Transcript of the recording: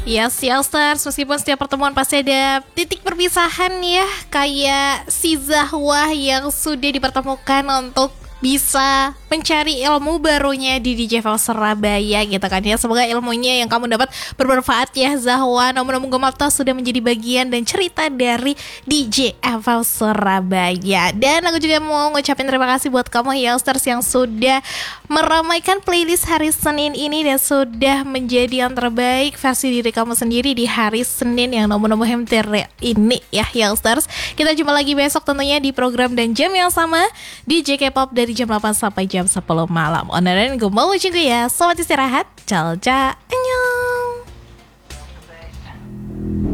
Yes, Youngsters, meskipun setiap pertemuan pasti ada titik perpisahan ya. Kayak si Zahwa yang sudah dipertemukan untuk bisa mencari ilmu barunya di DJ Val Surabaya gitu kan ya. Semoga ilmunya yang kamu dapat bermanfaat ya Zahwa. Namun Gemapta sudah menjadi bagian dan cerita dari DJ Val Surabaya. Dan aku juga mau ngucapin terima kasih buat kamu Youngsters yang sudah meramaikan playlist hari Senin ini dan sudah menjadi yang terbaik versi diri kamu sendiri di hari Senin yang nomor-nomor hemtir ini ya Youngsters. Kita jumpa lagi besok tentunya di program dan jam yang sama di JK-pop dari jam 8 sampai jam 10 malam. Onaran gue mau juga ya. Selamat istirahat. Ciao, ciao.